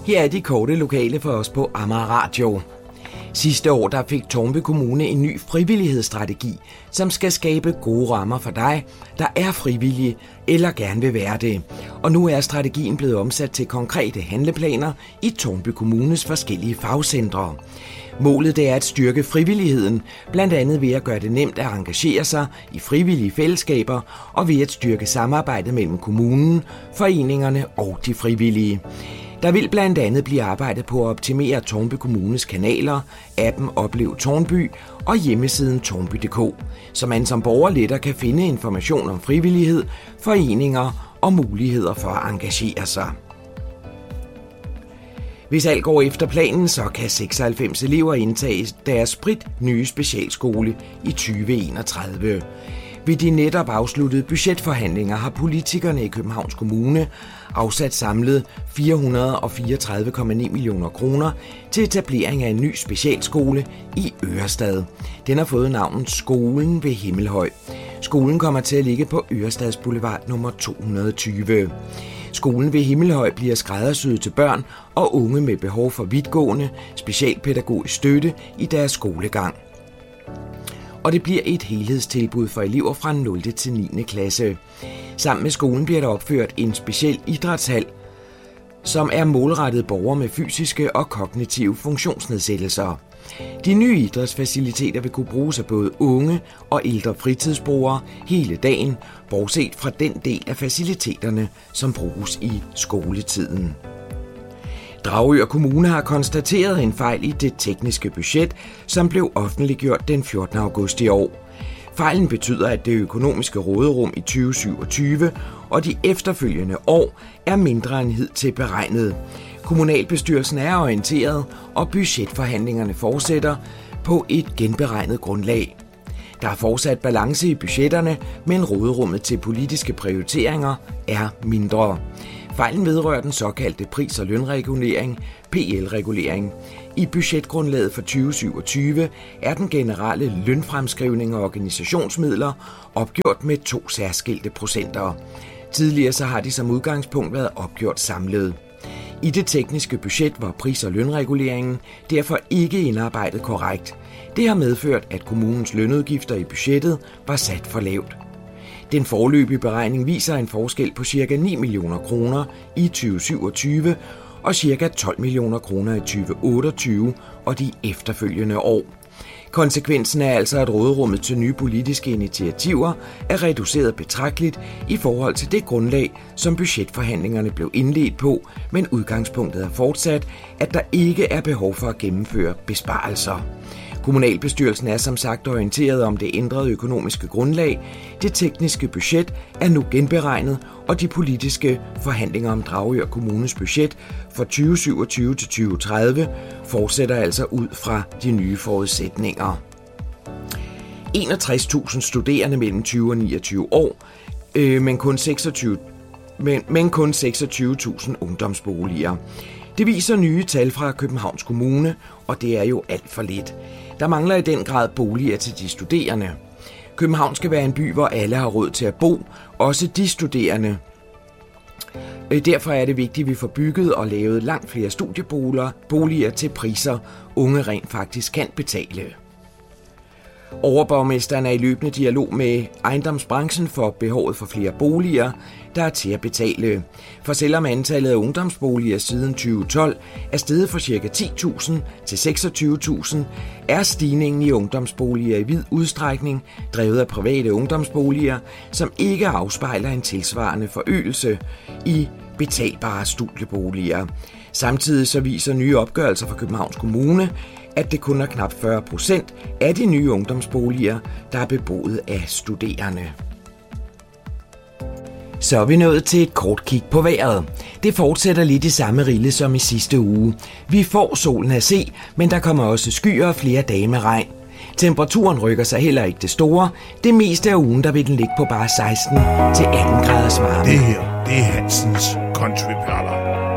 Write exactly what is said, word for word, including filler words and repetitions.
Her er de korte lokale for os på Amager Radio. Sidste år der fik Tårnby Kommune en ny frivillighedsstrategi, som skal skabe gode rammer for dig, der er frivillig eller gerne vil være det. Og nu er strategien blevet omsat til konkrete handleplaner i Tårnby Kommunes forskellige fagcentre. Målet det er at styrke frivilligheden, blandt andet ved at gøre det nemt at engagere sig i frivillige fællesskaber og ved at styrke samarbejdet mellem kommunen, foreningerne og de frivillige. Der vil blandt andet blive arbejdet på at optimere Tårnby Kommunes kanaler, appen Oplev Tårnby og hjemmesiden tårnby punktum d k, så man som borger lettere kan finde information om frivillighed, foreninger og muligheder for at engagere sig. Hvis alt går efter planen, så kan seksoghalvfems elever indtage deres sprit nye specialskole i tyve enogtredive. Ved de netop afsluttede budgetforhandlinger har politikerne i Københavns Kommune afsat samlet fire hundrede og fireogtredive komma ni millioner kroner til etablering af en ny specialskole i Ørestad. Den har fået navnet Skolen ved Himmelhøj. Skolen kommer til at ligge på Ørestads Boulevard nummer to hundrede og tyve. Skolen ved Himmelhøj bliver skræddersyet til børn og unge med behov for vidtgående specialpædagogisk støtte i deres skolegang. Og det bliver et helhedstilbud for elever fra nul til niende klasse. Sammen med skolen bliver der opført en speciel idrætshal, som er målrettet borgere med fysiske og kognitive funktionsnedsættelser. De nye idrætsfaciliteter vil kunne bruges af både unge og ældre fritidsbrugere hele dagen, bortset fra den del af faciliteterne, som bruges i skoletiden. Dragør Kommune har konstateret en fejl i det tekniske budget, som blev offentliggjort den fjortende august i år. Fejlen betyder, at det økonomiske råderum i tyve syvogtyve og de efterfølgende år er mindre end hidtil beregnet. Kommunalbestyrelsen er orienteret, og budgetforhandlingerne fortsætter på et genberegnet grundlag. Der er fortsat balance i budgetterne, men råderummet til politiske prioriteringer er mindre. Fejlen vedrører den såkaldte pris- og lønregulering, P L-regulering. I budgetgrundlaget for tyve syvogtyve er den generelle lønfremskrivning og organisationsmidler opgjort med to særskilte procenter. Tidligere så har de som udgangspunkt været opgjort samlet. I det tekniske budget var pris- og lønreguleringen derfor ikke indarbejdet korrekt. Det har medført, at kommunens lønudgifter i budgettet var sat for lavt. Den foreløbige beregning viser en forskel på ca. ni millioner kroner i tyve syvogtyve og ca. tolv millioner kroner i tyve otteogtyve og de efterfølgende år. Konsekvensen er altså, at råderummet til nye politiske initiativer er reduceret betragteligt i forhold til det grundlag, som budgetforhandlingerne blev indledt på, men udgangspunktet er fortsat, at der ikke er behov for at gennemføre besparelser. Kommunalbestyrelsen er som sagt orienteret om det ændrede økonomiske grundlag. Det tekniske budget er nu genberegnet, og de politiske forhandlinger om Dragør Kommunes budget for tyve syvogtyve til tyve tredive fortsætter altså ud fra de nye forudsætninger. enogtres tusind studerende mellem tyve og niogtyve år, øh, men kun seksogtyve, men, men kun seksogtyve tusind ungdomsboliger. Det viser nye tal fra Københavns Kommune, og det er jo alt for lidt. Der mangler i den grad boliger til de studerende. København skal være en by, hvor alle har råd til at bo, også de studerende. Derfor er det vigtigt, at vi får bygget og lavet langt flere studieboliger boliger til priser, unge rent faktisk kan betale. Overborgmesteren er i løbende dialog med ejendomsbranchen for behovet for flere boliger, der er til at betale. For selvom antallet af ungdomsboliger siden tyve tolv er steget fra ca. ti tusind til seksogtyve tusind, er stigningen i ungdomsboliger i vid udstrækning drevet af private ungdomsboliger, som ikke afspejler en tilsvarende forøgelse i betalbare studieboliger. Samtidig så viser nye opgørelser fra Københavns Kommune, at det kun er knap fyrre procent af de nye ungdomsboliger, der er beboet af studerende. Så er vi nået til et kort kig på vejret. Det fortsætter lidt i samme rille som i sidste uge. Vi får solen at se, men der kommer også skyer og flere dage med regn. Temperaturen rykker sig heller ikke det store. Det meste af ugen, der vil den ligge på bare seksten til atten graders varme. Det her, det er Hansens Country Perler.